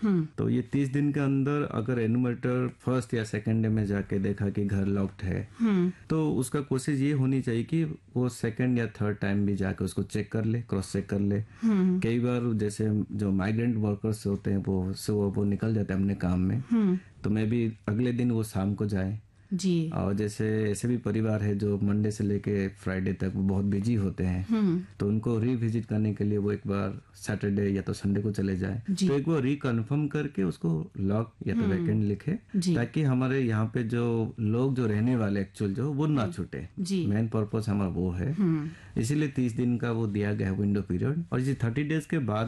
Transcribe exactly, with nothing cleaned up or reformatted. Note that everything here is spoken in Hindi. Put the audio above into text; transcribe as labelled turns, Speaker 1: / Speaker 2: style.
Speaker 1: तो ये तीस दिन के अंदर अगर एनुमरेटर फर्स्ट या सेकंड डे में जाके देखा कि घर लॉक्ड है, तो उसका कोशिश ये होनी चाहिए कि वो सेकंड या थर्ड टाइम भी जाके उसको चेक कर ले, क्रॉस चेक कर ले। कई बार जैसे जो माइग्रेंट वर्कर्स होते हैं वो से वो, वो निकल जाते हैं अपने काम में, तो मैं भी अगले दिन वो शाम को जाए
Speaker 2: जी।
Speaker 1: और जैसे ऐसे भी परिवार है जो मंडे से लेके फ्राइडे तक वो बहुत बिजी होते हैं, तो उनको रिविजिट करने के लिए वो एक बार सैटरडे या तो संडे को चले जाए, तो एक बार रिकन्फर्म करके उसको लॉक या तो वैकेंट लिखे, ताकि हमारे यहाँ पे जो लोग जो रहने वाले एक्चुअल जो वो ना छूटे। मेन पर्पस हमारा वो है, इसीलिए तीस दिन का वो दिया गया है विंडो पीरियड। और इसी थर्टी डेज के बाद